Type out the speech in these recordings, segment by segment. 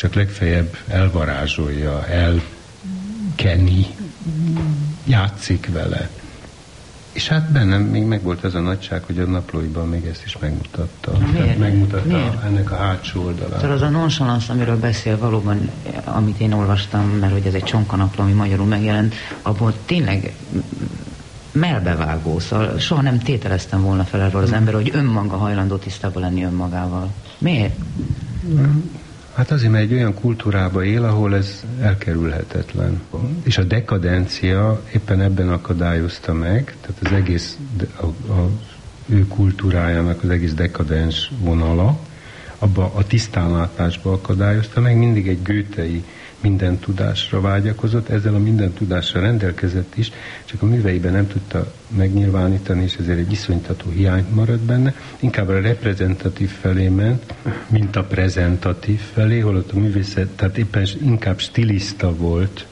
csak legfeljebb elvarázsolja, elkeni, játszik vele. És hát bennem még megvolt az a nagyság, hogy a naplóiban még ezt is megmutatta. Miért? Megmutatta ennek a hátsó oldalát. Tehát az a nonchalance, amiről beszél valóban, amit én olvastam, mert hogy ez egy csonkanapló, ami magyarul megjelent, abból tényleg melbevágó, szóval soha nem tételeztem volna fel erről az ember, hogy önmaga hajlandó tisztában lenni önmagával. Miért? Hát azért, mert egy olyan kultúrába él, ahol ez elkerülhetetlen. És a dekadencia éppen ebben akadályozta meg, tehát az egész a ő kultúrájának az egész dekadens vonala, abba a tisztánlátásba akadályozta meg, mindig egy Goethe-i minden tudásra vágyakozott, ezzel a minden tudásra rendelkezett is, csak a műveiben nem tudta megnyilvánítani, és ezért egy iszonytató hiányt maradt benne. Inkább a reprezentatív felé ment, mint a prezentatív felé, holott a művészet, tehát éppen inkább stiliszta volt,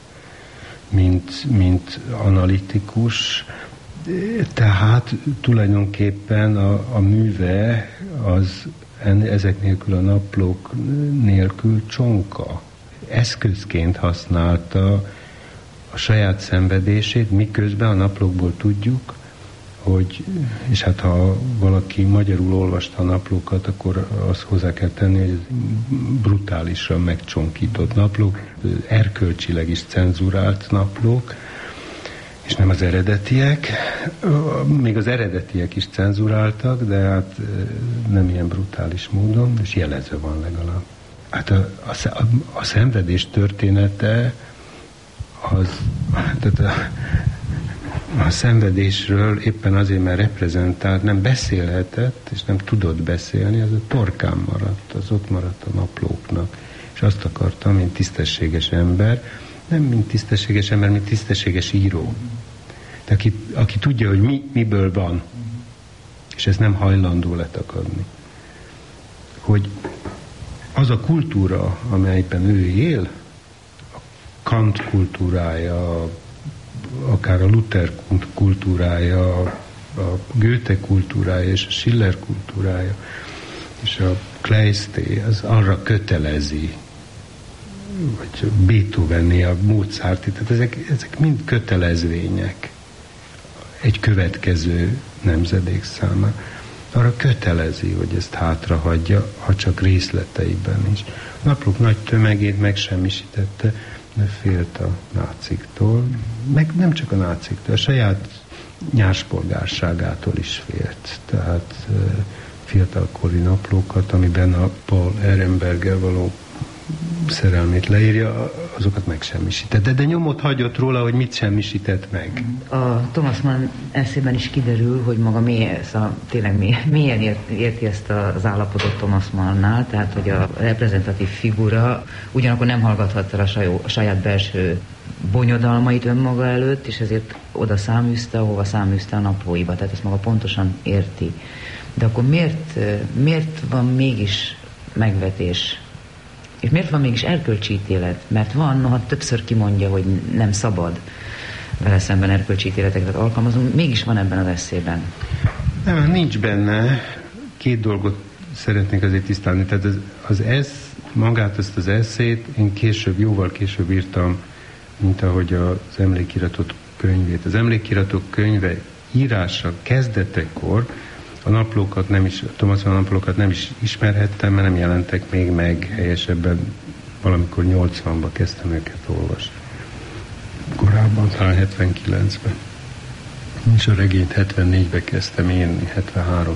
mint analitikus. Tehát tulajdonképpen a műve az ezek nélkül, a naplók nélkül csonka. Eszközként használta a saját szenvedését, miközben a naplókból tudjuk, hogy, és hát ha valaki magyarul olvasta a naplókat, akkor azt hozzá kell tenni, hogy ez brutálisan megcsonkított naplók, erkölcsileg is cenzurált naplók, és nem az eredetiek. Még az eredetiek is cenzuráltak, de hát nem ilyen brutális módon, és jelezve van legalább. Hát a szenvedés története a szenvedésről éppen azért, mert reprezentált, nem beszélhetett, és nem tudott beszélni, az a torkán maradt, az ott maradt a naplóknak. És azt akartam, mint tisztességes ember, nem mint tisztességes ember, mint tisztességes író. De aki tudja, hogy miből van, és ezt nem hajlandó letakadni. Hogy az a kultúra, amelyben ő él, a Kant kultúrája, akár a Luther kultúrája, a Goethe kultúrája és a Schiller kultúrája, és a Kleisté, az arra kötelezi, vagy Beethoven-né, a Mozarti, tehát ezek mind kötelezvények egy következő nemzedék számára. Arra kötelezi, hogy ezt hátrahagyja, ha csak részleteiben is. A naplók nagy tömegét megsemmisítette, mert félt a náciktól, meg nem csak a náciktól, a saját nyárspolgárságától is félt. Tehát fiatalkori naplókat, amiben a Paul Ehrenberggel való szerelmét leírja, azokat megsemmisített. De nyomot hagyott róla, hogy mit semmisített meg. A Thomas Mann eszében is kiderül, hogy maga mélyen érti ezt az állapotot Thomas Mannnál, tehát hogy a reprezentatív figura ugyanakkor nem hallgathatta a saját belső bonyodalmait önmaga előtt, és ezért oda száműzte, ahova száműzte a naplóiba, tehát ezt maga pontosan érti. De akkor miért van mégis megvetés? És miért van mégis erkölcsi ítélet? Mert van, noha többször kimondja, hogy nem szabad vele szemben erkölcsi ítéleteket alkalmazunk, mégis van ebben az eszében. Nem, nincs benne. Két dolgot szeretnék azért tisztálni. Tehát magát ezt az esszét én jóval később írtam, mint ahogy az emlékiratok könyvét. Az emlékiratok könyve írása kezdetekor a Thomas Mann naplókat nem is ismerhettem, mert nem jelentek még meg, helyesebben valamikor 80-ban kezdtem őket olvasni. Korábban, talán 79-ben. És a regényt 74-ben kezdtem írni, 73-74.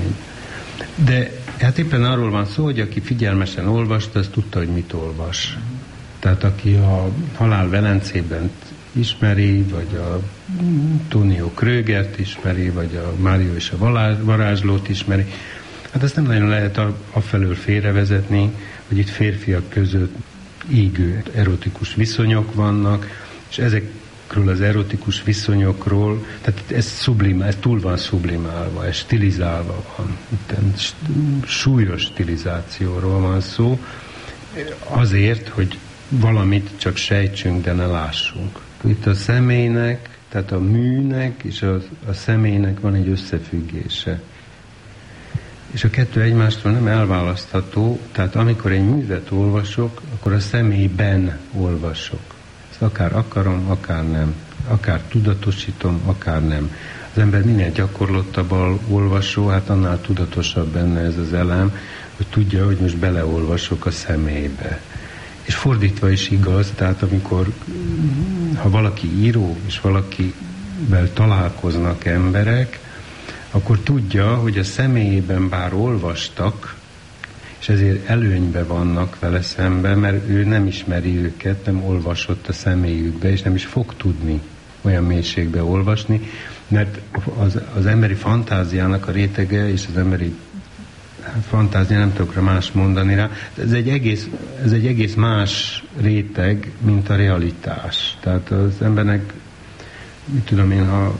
De hát éppen arról van szó, hogy aki figyelmesen olvasta, az tudta, hogy mit olvas. Tehát aki a Halál Velencében ismeri, vagy a Tonio Krögert ismeri, vagy a Mário és a varázslót ismeri. Hát ezt nem nagyon lehet afelől félrevezetni, hogy itt férfiak között égő erotikus viszonyok vannak, és ezekről az erotikus viszonyokról, tehát ez túl van sublimálva, ez stilizálva van. Itt súlyos stilizációról van szó, azért, hogy valamit csak sejtsünk, de ne lássunk. Itt a személynek, tehát a műnek és a személynek van egy összefüggése. És a kettő egymástól nem elválasztható, tehát amikor egy művet olvasok, akkor a személyben olvasok. Ezt akár akarom, akár nem. Akár tudatosítom, akár nem. Az ember minél gyakorlottabb olvasó, hát annál tudatosabb benne ez az elem, hogy tudja, hogy most beleolvasok a személybe. És fordítva is igaz, tehát amikor, ha valaki író, és valakivel találkoznak emberek, akkor tudja, hogy a személyében bár olvastak, és ezért előnybe vannak vele szemben, mert ő nem ismeri őket, nem olvasott a személyükbe, és nem is fog tudni olyan mélységbe olvasni, mert az emberi fantáziának a rétege, és az emberi fantázia, nem tudok rá más mondani rá, ez egy egész más réteg, mint a realitás. Tehát az embernek, mit tudom én, ha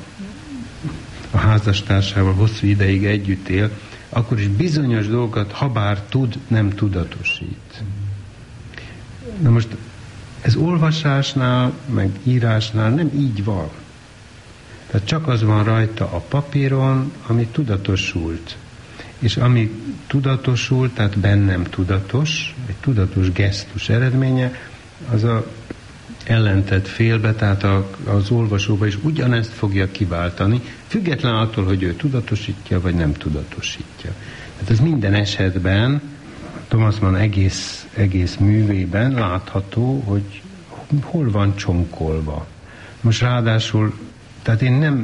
a házastársával hosszú ideig együtt él, akkor is bizonyos dolgokat, habár tud, nem tudatosít. Na most ez olvasásnál, meg írásnál nem így van. Tehát csak az van rajta a papíron, ami tudatosult. És ami tudatosult, tehát bennem tudatos, egy tudatos gesztus eredménye, az a ellentett félbe, tehát az olvasóba is ugyanezt fogja kiváltani, független attól, hogy ő tudatosítja, vagy nem tudatosítja. Tehát ez minden esetben, Thomas Mann egész művében látható, hogy hol van csonkolva. Most ráadásul, tehát én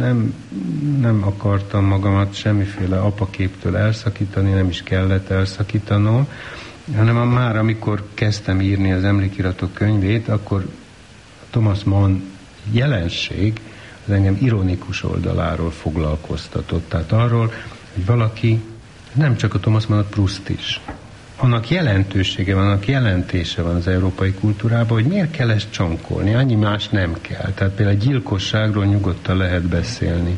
nem akartam magamat semmiféle apaképtől elszakítani, nem is kellett elszakítanom, hanem már amikor kezdtem írni az Emlékiratok könyvét, akkor Thomas Mann jelenség az engem ironikus oldaláról foglalkoztatott. Tehát arról, hogy valaki, nem csak a Thomas Mann, a Proust is. Annak jelentősége van, annak jelentése van az európai kultúrában, hogy miért kell ezt csonkolni, annyi más nem kell. Tehát például a gyilkosságról nyugodtan lehet beszélni.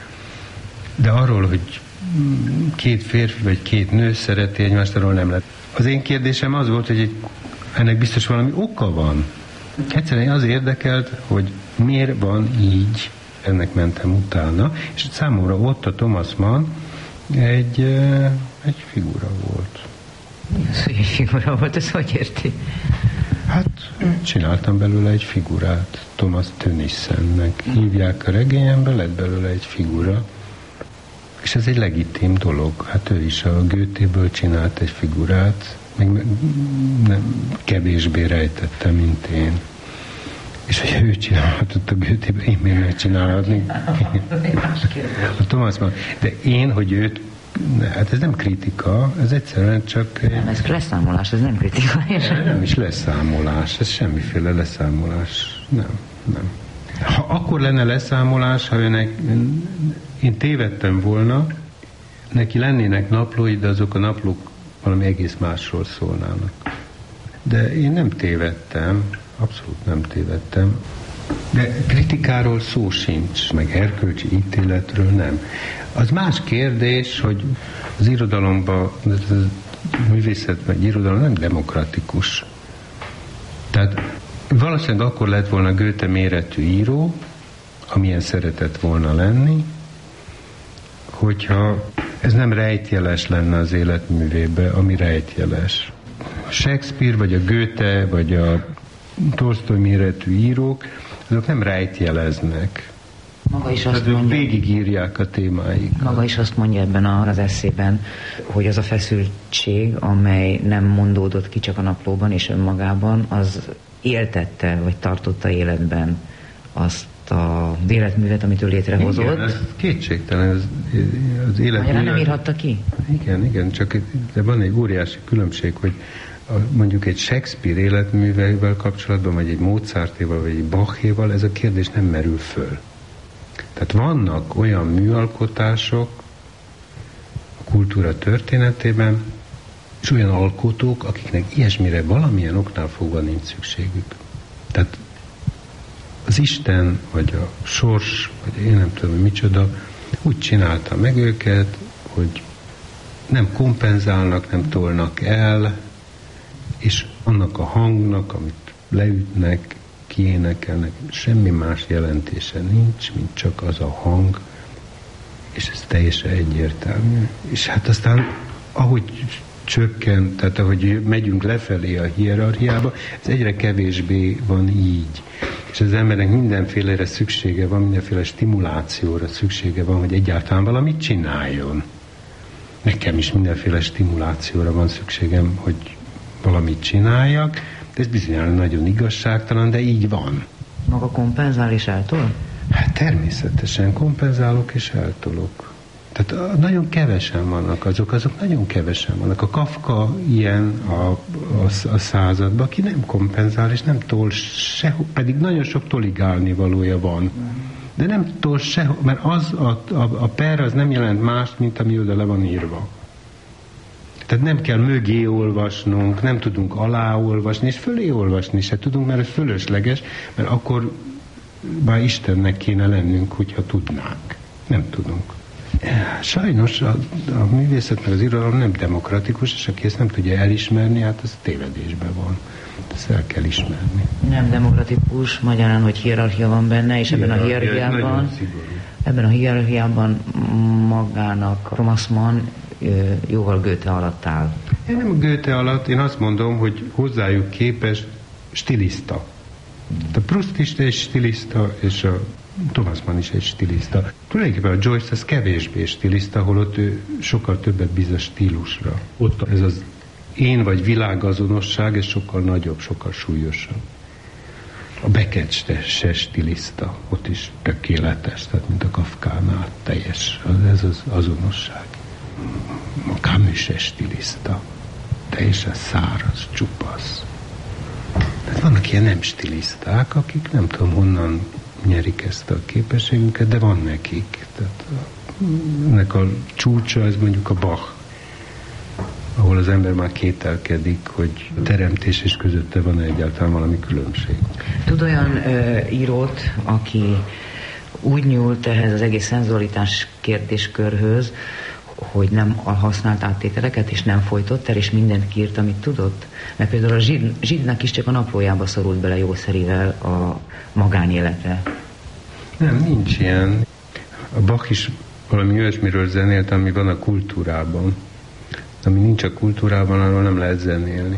De arról, hogy két férfi vagy két nő szereti egymást, arról nem lehet. Az én kérdésem az volt, hogy ennek biztos valami oka van. Egyszerűen az érdekelt, hogy miért van így, ennek mentem utána, és számomra ott a Thomas Mann egy figura volt. Mi az, hogy egy figura volt? Ez hogy érti? Hát csináltam belőle egy figurát. Thomas Tönnissennek hívják a regényemben, lett belőle egy figura. És ez egy legitim dolog. Hát ő is a Goethéből csinált egy figurát, még nem kevésbé rejtette, mint én. És hogy ő csinálhatott a Goethéből, én még megcsinálhatni. A Thomas Mann. De én, hogy őt, hát ez nem kritika, ez egyszerűen csak... Nem, ez leszámolás, ez nem kritika. Nem is leszámolás, ez semmiféle leszámolás. Nem. Ha akkor lenne leszámolás, ha én tévedtem volna, neki lennének naplói, de azok a naplók valami egész másról szólnának. De én nem tévedtem, abszolút nem tévedtem. De kritikáról szó sincs, meg erkölcsi ítéletről nem. Az más kérdés, hogy az irodalomban, a művészetben egy irodalom nem demokratikus. Tehát valószínűleg akkor lett volna Goethe méretű író, amilyen szeretett volna lenni, hogyha ez nem rejtjeles lenne az életművébe, ami rejtjeles. Shakespeare, vagy a Goethe, vagy a Tolsztoj méretű írók, azok nem rejtjeleznek. Maga is azt mondja, végigírják a témáikat. Maga is azt mondja ebben az esszében, hogy az a feszültség, amely nem mondódott ki csak a naplóban és önmagában, az éltette, vagy tartotta életben azt az életművet, amit ő létrehozott. Igen, ez kétségtelen, az életművet. Nem írhatta ki? Igen, csak de van egy óriási különbség, hogy mondjuk egy Shakespeare életműveivel kapcsolatban, vagy egy Mozartéval, vagy egy Bachéval ez a kérdés nem merül föl. Tehát vannak olyan műalkotások a kultúra történetében, és olyan alkotók, akiknek ilyesmire valamilyen oknál fogva nincs szükségük. Tehát az Isten, vagy a sors, vagy én nem tudom, hogy micsoda, úgy csinálta meg őket, hogy nem kompenzálnak, nem tolnak el, és annak a hangnak, amit leütnek, kiénekelnek, semmi más jelentése nincs, mint csak az a hang, És ez teljesen egyértelmű. És hát aztán, ahogy csökken, tehát ahogy megyünk lefelé a hierarchiába, ez egyre kevésbé van így. És az embernek mindenfélére szüksége van, mindenféle stimulációra szüksége van, hogy egyáltalán valamit csináljon. Nekem is mindenféle stimulációra van szükségem, hogy valamit csináljak, de ez bizonyára nagyon igazságtalan, de így van. Maga kompenzál és eltol? Hát természetesen kompenzálok és eltolok. Tehát nagyon kevesen vannak azok nagyon kevesen vannak. A Kafka ilyen a században, aki nem kompenzál és nem tol sehol, pedig nagyon sok toligálni valója van. De nem tol sehol, mert az a per az nem jelent mást, mint ami oda le van írva. Tehát nem kell mögé olvasnunk, nem tudunk aláolvasni, és fölé olvasni se tudunk, mert ez fölösleges, mert akkor már Istennek kéne lennünk, hogyha tudnánk. Nem tudunk. Sajnos a művészet meg az irodalom nem demokratikus, és aki ezt nem tudja elismerni, hát az tévedésben van. Ezt el kell ismerni. Nem demokratikus, magyarán, hogy hierarchia van benne, és ebben a hierarchiában magának Thomas Mann jóval Goethe alatt áll. Én nem Goethe alatt, én azt mondom, hogy hozzájuk képest stiliszta. A Proust is egy stiliszta, és a Thomas Mann is egy stiliszta. Tulajdonképpen a Joyce az kevésbé stiliszta, holott ő sokkal többet bíz a stílusra. Ott ez az én vagy világazonosság, ez sokkal nagyobb, sokkal súlyosabb. A Beckett se stiliszta, ott is tökéletes, tehát mint a Kafkánál teljes, ez az azonosság. A Camus se stiliszta, teljesen száraz, csupasz. Tehát vannak ilyen nem stiliszták, akik nem tudom honnan nyerik ezt a képességünket, de van nekik. Tehát ennek a csúcsa, ez mondjuk a Bach, ahol az ember már kételkedik, hogy a teremtés és közötte van egyáltalán valami különbség. Tud olyan írót, aki úgy nyúlt ehhez az egész szenzualitás kérdéskörhöz, hogy nem használt áttételeket, és nem folytott el, és mindent írt, amit tudott? Mert például a Zsidnak is csak a naplójába szorult bele jószerivel a magánélete. Nem, nincs ilyen. A Bach is valami olyasmiről zenélt, ami van a kultúrában. Ami nincs a kultúrában, arról nem lehet zenélni.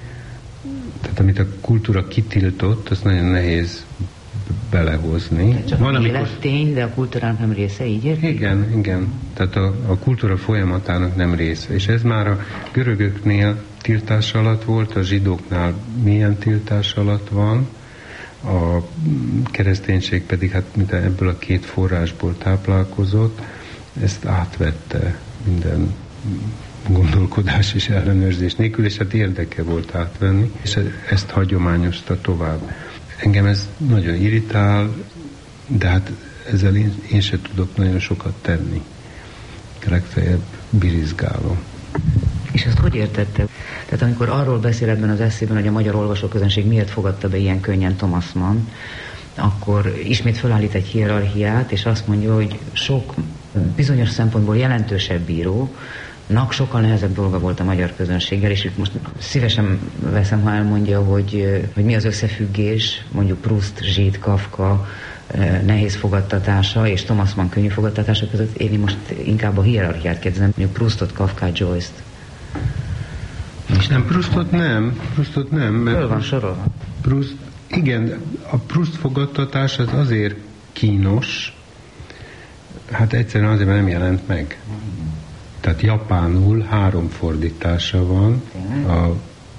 Tehát amit a kultúra kitiltott, azt nagyon nehéz belehozni. Csak van, élettény, de a kultúrának nem része, így érti? Igen. Tehát a kultúra folyamatának nem része. És ez már a görögöknél tiltás alatt volt, a zsidóknál milyen tiltás alatt van, a kereszténység pedig hát mint ebből a két forrásból táplálkozott, ezt átvette minden gondolkodás és ellenőrzés nélkül, és hát érdeke volt átvenni, és ezt hagyományozta tovább. Engem ez nagyon irritál, de hát ezzel én se tudok nagyon sokat tenni. Legfeljebb birizgálom. És ezt hogy értette? Tehát amikor arról beszél ebben az eszében, hogy a magyar olvasóközönség miért fogadta be ilyen könnyen Thomas Mann, akkor ismét felállít egy hierarchiát, és azt mondja, hogy sok bizonyos szempontból jelentősebb bírónak sokkal nehezebb dolga volt a magyar közönséggel, és most szívesen veszem, ha elmondja, hogy mi az összefüggés, mondjuk Proust, Zsid, Kafka nehéz fogadtatása és Thomas Mann könnyű fogadtatása között. Én most inkább a hierarchiát kérdezem, mondjuk Proustot, Kafkát, Joyce-t. Nem, Proustot nem. Föl van sorolva. Proust, igen, a Proust fogadtatás az azért kínos, hát egyszerűen azért, mert nem jelent meg. Tehát japánul 3 fordítása van a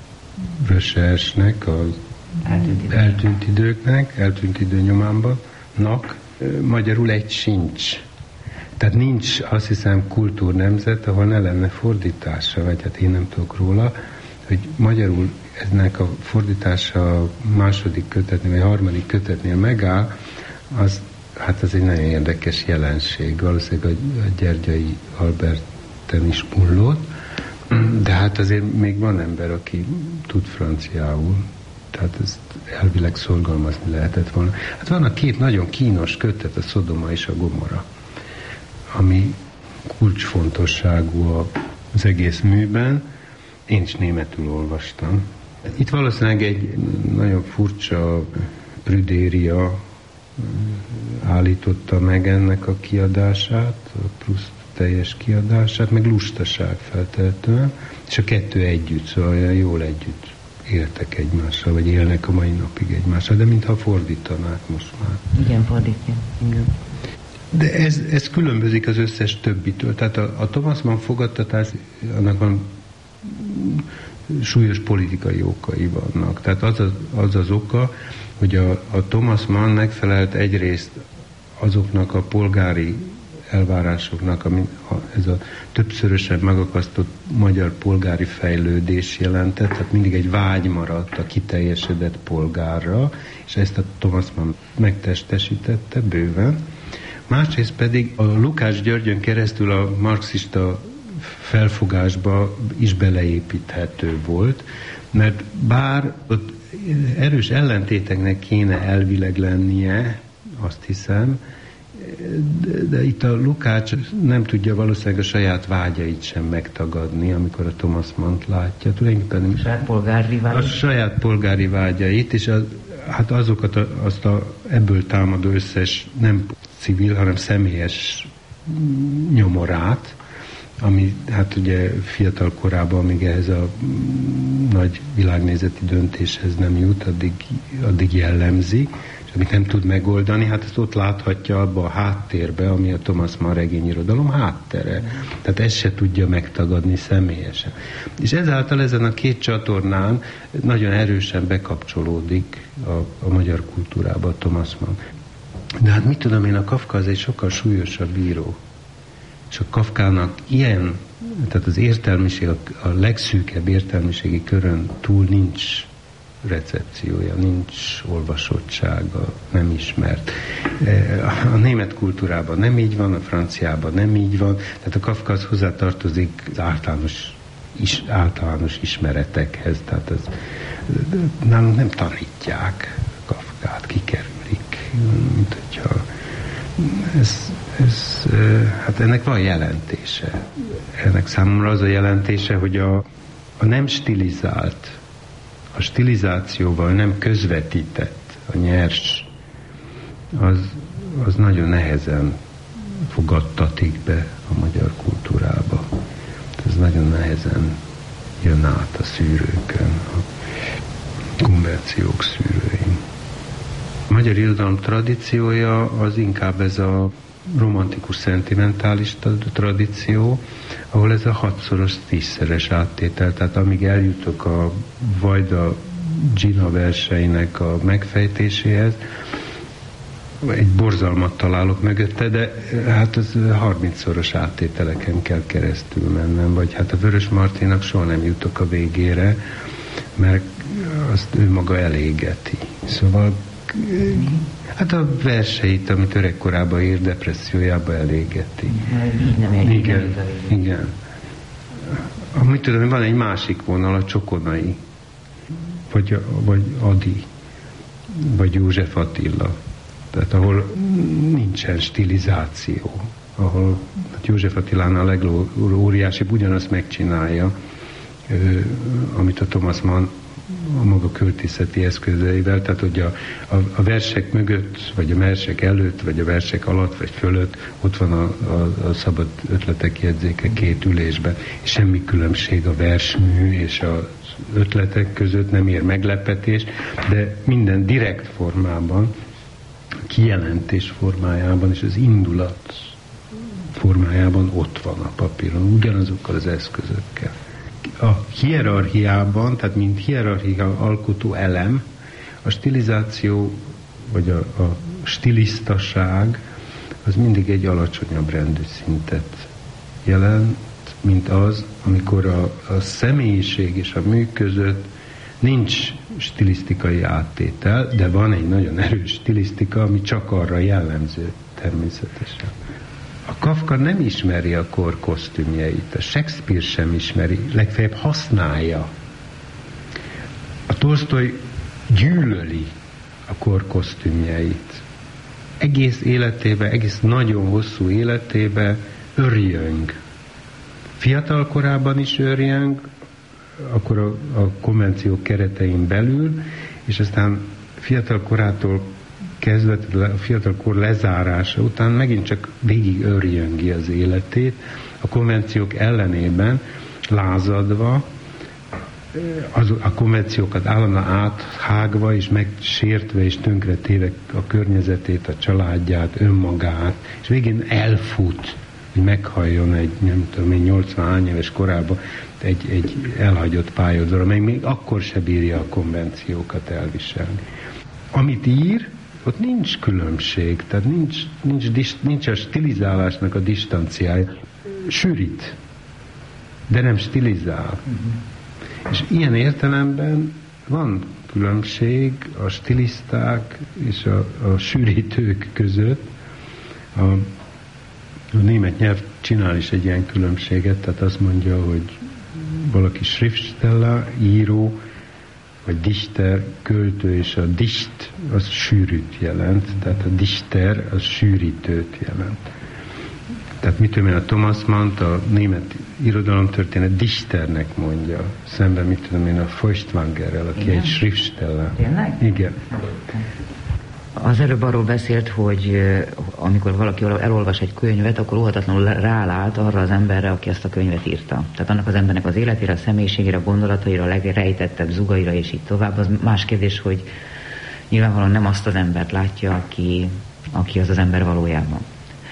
Rösersnek, az eltűnt időknek, eltűnt idő nyomámban, magyarul egy sincs. Tehát nincs, azt hiszem, kultúrnemzet, ahol ne lenne fordítása, vagy hát én nem tudok róla, hogy magyarul ennek a fordítása a második kötetnél, vagy a harmadik kötetnél megáll, az, hát az egy nagyon érdekes jelenség. Valószínűleg a Gyergyai Alberten is mullott, de hát azért még van ember, aki tud franciául, tehát ezt elvileg szorgalmazni lehetett volna. Hát van a 2 nagyon kínos kötet, a Szodoma és a Gomora, ami kulcsfontosságú az egész műben. Én is németül olvastam. Itt valószínűleg egy nagyon furcsa prüdéria állította meg ennek a kiadását, a Proust teljes kiadását, meg lustaság feltehetően, és a kettő együtt, szóval olyan jól együtt éltek egymással, vagy élnek a mai napig egymással, de mintha fordítanák most már. Igen, fordítja. Igen. De ez különbözik az összes többitől. Tehát a Thomas Mann fogadtatás, annak van súlyos politikai okai vannak. Tehát az az oka, hogy a Thomas Mann megfelelt egyrészt azoknak a polgári elvárásoknak, ami ez a többszörösen megakasztott magyar polgári fejlődés jelentett, tehát mindig egy vágy maradt a kiteljesedett polgárra, és ezt a Thomas Mann megtestesítette bőven. Másrészt pedig a Lukács Györgyön keresztül a marxista felfogásba is beleépíthető volt, mert bár ott erős ellentéteknek kéne elvileg lennie, azt hiszem, de itt a Lukács nem tudja valószínűleg a saját vágyait sem megtagadni, amikor a Thomas Mannt látja. Tulajdonképpen a saját polgári vágyait, és hát azokat ebből támadó összes nem civil, hanem személyes nyomorát, ami hát ugye fiatal korában, amíg ehhez a nagy világnézeti döntéshez nem jut, addig jellemzi, és amit nem tud megoldani, hát ezt ott láthatja abba a háttérbe, ami a Thomas Mann regényirodalom háttere. Tehát ezt se tudja megtagadni személyesen. És ezáltal ezen a két csatornán nagyon erősen bekapcsolódik a magyar kultúrába a Thomas Mann. De hát mit tudom én, a Kafka az egy sokkal súlyosabb író. És a Kafkának ilyen, tehát az értelmiség, a legszűkebb értelmiségi körön túl nincs recepciója, nincs olvasottsága, nem ismert. A német kultúrában nem így van, a franciában nem így van, tehát a Kafkához hozzátartozik az általános ismeretekhez, tehát nálunk nem tanítják Kafkát, kikerülik, mint hogyha hát ennek van jelentése. Ennek számomra az a jelentése, hogy a nem stilizált, a stilizációval nem közvetített, a nyers, az nagyon nehezen fogadtatik be a magyar kultúrába. Ez nagyon nehezen jön át a szűrőkön, a konverciók szűrőin. A magyar irodalom tradíciója az inkább ez a romantikus, szentimentális tradíció, ahol ez a 6-szoros, 10-szeres áttétel, tehát amíg eljutok a Vajda Gina verseinek a megfejtéséhez, egy borzalmat találok mögötte, de hát az 30-szoros áttételeken kell keresztül mennem, vagy hát a Vörös Martinak soha nem jutok a végére, mert azt ő maga elégeti. Szóval hát a verseit, amit öregkorában ír, depressziójába elégeti. Igen. Amit tudom, van egy másik vonal, a Csokonai, vagy Adi, vagy József Attila. Tehát ahol nincsen stilizáció, ahol József Attilánál a legóriásibb ugyanazt megcsinálja, amit a Thomas Mann a maga költészeti eszközeivel, tehát hogy a versek mögött, vagy a versek előtt, vagy a versek alatt, vagy fölött ott van a szabad ötletek jegyzéke két ülésben, és semmi különbség a versmű és az ötletek között, nem ér meglepetés, de minden direkt formában, kijelentés formájában és az indulat formájában ott van a papíron, ugyanazokkal az eszközökkel. A hierarchiában, tehát mint hierarchia alkotó elem, a stilizáció, vagy a stilisztaság, az mindig egy alacsonyabb rendű szintet jelent, mint az, amikor a személyiség és a mű között nincs stilisztikai áttétel, de van egy nagyon erős stilisztika, ami csak arra jellemző természetesen. A Kafka nem ismeri a kor kosztümjeit, a Shakespeare sem ismeri, legfeljebb használja. A Tolsztoj gyűlöli a kor kosztümjeit. Egész életében, egész nagyon hosszú életében örjöng. Fiatal korában is örjöng, akkor a konvenciók keretein belül, és aztán fiatal korától kezdve, a fiatalkor lezárása után megint csak végig örjöngi az életét, a konvenciók ellenében lázadva, a konvenciókat állandóan áthágva és megsértve és tönkretéve a környezetét, a családját, önmagát, és végén elfut, hogy meghalljon egy, nem tudom én, 80 éves korában egy elhagyott pályadra, meg még akkor se bírja a konvenciókat elviselni. Amit ír, ott nincs különbség, tehát nincs a stilizálásnak a distanciája. Sűrít, de nem stilizál. És ilyen értelemben van különbség a stiliszták és a sűrítők között. A német nyelv csinál is egy ilyen különbséget, tehát azt mondja, hogy valaki Schriftsteller, író, vagy Dichter, költő, és a Dicht az sűrűt jelent, tehát a Dichter az sűrítőt jelent. Tehát mit tudom én, a Thomas Mann-t a német irodalomtörténet Dichternek mondja, szemben mit tudom én a Feuchtwangerrel, aki igen? Egy Schriftsteller. Tényleg? Igen. Az előbb arról beszélt, hogy amikor valaki elolvas egy könyvet, akkor óhatatlanul rálát arra az emberre, aki ezt a könyvet írta. Tehát annak az embernek az életére, a személyiségére, a gondolataira, a legrejtettebb zugaira, és így tovább. Az más kérdés, hogy nyilvánvalóan nem azt az embert látja, aki az az ember valójában.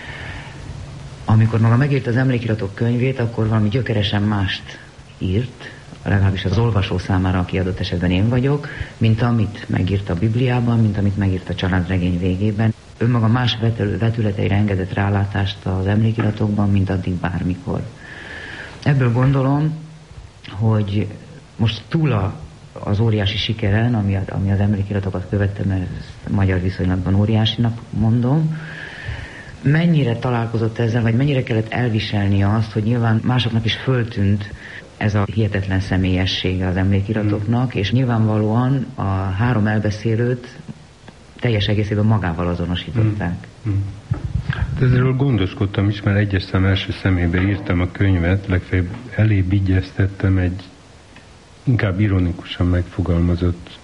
Amikor maga megírta az Emlékiratok könyvét, akkor valami gyökeresen mást írt, legalábbis az olvasó számára, aki adott esetben én vagyok, mint amit megírt a Bibliában, mint amit megírt a családregény végében. Önmaga más vetületeire engedett rálátást az emlékiratokban, mint addig bármikor. Ebből gondolom, hogy most túl az óriási sikeren, ami az emlékiratokat követte, mert ezt magyar viszonylatban óriásinak mondom, mennyire találkozott ezzel, vagy mennyire kellett elviselnie azt, hogy nyilván másoknak is föltűnt ez a hihetetlen személyessége az emlékiratoknak, és nyilvánvalóan a 3 elbeszélőt teljes egészében magával azonosították. De ezzel gondoskodtam is, mert egyes szám első szemébe írtam a könyvet, legfeljebb elébb igyeztettem egy inkább ironikusan megfogalmazott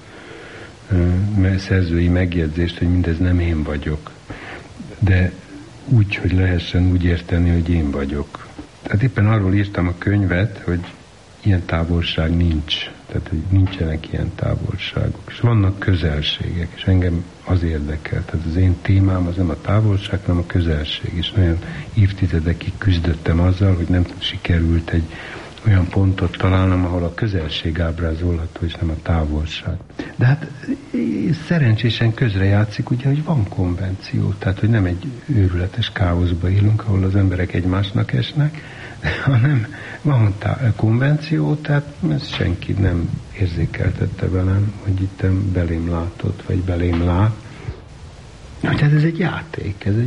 szerzői megjegyzést, hogy mindez nem én vagyok. De úgy, hogy lehessen úgy érteni, hogy én vagyok. Tehát éppen arról írtam a könyvet, hogy ilyen távolság nincs. Tehát, hogy nincsenek ilyen távolságok. És vannak közelségek, és engem az érdekel. Tehát az én témám az nem a távolság, hanem a közelség. És nagyon évtizedekig küzdöttem azzal, hogy nem sikerült egy olyan pontot találnom, ahol a közelség ábrázolható, és nem a távolság. De hát szerencsésen közrejátszik, ugye, hogy van konvenció, tehát, hogy nem egy őrületes káoszba élünk, ahol az emberek egymásnak esnek, hanem van konvenció, tehát ezt senki nem érzékeltette velem, hogy itt belém látott, vagy belém lát. Tehát ez egy játék, ez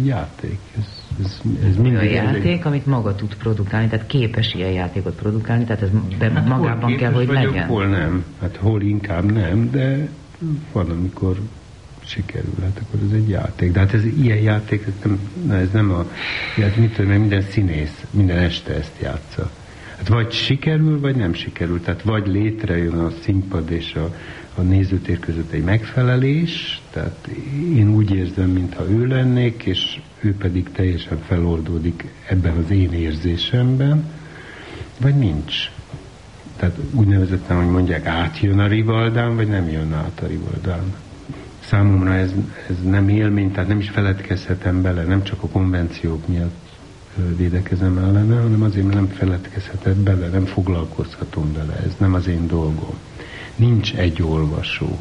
olyan játék, amit maga tud produkálni, tehát képes ilyen játékot produkálni, tehát ez hát magában kell, hogy legyen. Hol nem, hát hol inkább nem, de van, amikor sikerül, hát akkor ez egy játék. De hát ez ilyen játék, ez nem a, hát mit tudom, minden színész minden este ezt játsza. Hát vagy sikerül, vagy nem sikerül. Tehát vagy létrejön a színpad és a nézőtér között egy megfelelés, tehát én úgy érzem, mintha ő lennék, és ő pedig teljesen feloldódik ebben az én érzésemben, vagy nincs. Tehát úgynevezetten, hogy mondják, átjön a Rivaldán, vagy nem jön át a Rivaldán. Számomra ez nem élmény, tehát nem is feledkezhetem bele, nem csak a konvenciók miatt védekezem ellene, hanem azért, mert nem feledkezhetek bele, nem foglalkozhatom vele, ez nem az én dolgom. Nincs egy olvasó.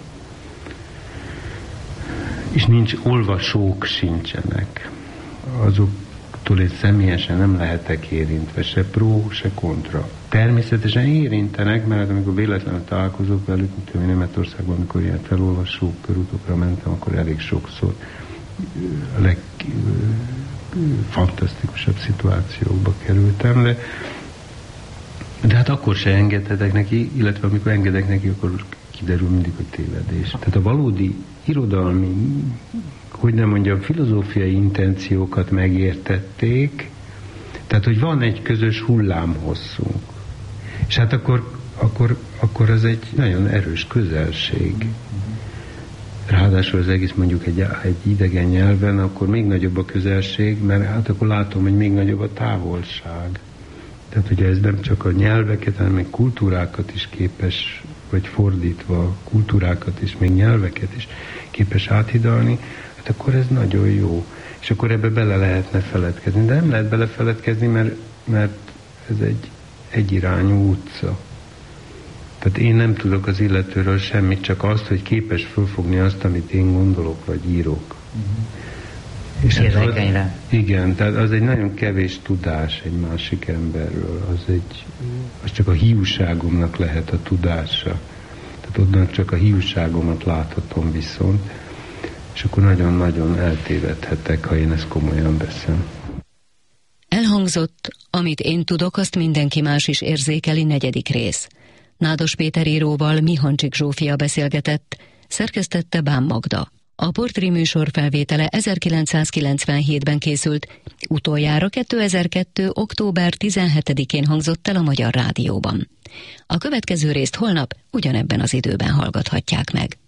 És olvasók sincsenek. Azoktól én személyesen nem lehetek érintve, se pró, se kontra. Természetesen érintenek, mert amikor véletlenül találkozok velük, mint Németországban, amikor ilyen felolvasó körútokra mentem, akkor elég sokszor a legfantasztikusabb szituációkba kerültem, de hát akkor se engedhetek neki, illetve amikor engedek neki, akkor kiderül mindig, hogy tévedés. Tehát a valódi irodalmi, hogy nem mondjam, filozófiai intenciókat megértették, tehát, hogy van egy közös hullámhosszunk. És hát akkor az egy nagyon erős közelség. ráadásul az egész mondjuk egy idegen nyelven, akkor még nagyobb a közelség, mert hát akkor látom, hogy még nagyobb a távolság. Tehát ugye ez nem csak a nyelveket, hanem még kultúrákat is képes, vagy fordítva, kultúrákat is, még nyelveket is képes áthidalni, hát akkor ez nagyon jó. És akkor ebbe bele lehetne feledkezni. De nem lehet belefeledkezni, mert ez egy egyirányú utca. Tehát én nem tudok az illetőről semmit, csak azt, hogy képes fölfogni azt, amit én gondolok, vagy írok. És érzékenyre. Igen, tehát az egy nagyon kevés tudás egy másik emberről. Az csak a hiúságomnak lehet a tudása. Tehát onnan csak a hiúságomat láthatom viszont, és akkor nagyon-nagyon eltévedhetek, ha én ezt komolyan veszem. Elhangzott, amit én tudok, azt mindenki más is érzékeli 4. rész. Nádas Péter íróval Mihancsik Zsófia beszélgetett, szerkesztette Bán Magda. A portréműsor felvétele 1997-ben készült, utoljára 2002. október 17-én hangzott el a Magyar Rádióban. A következő részt holnap ugyanebben az időben hallgathatják meg.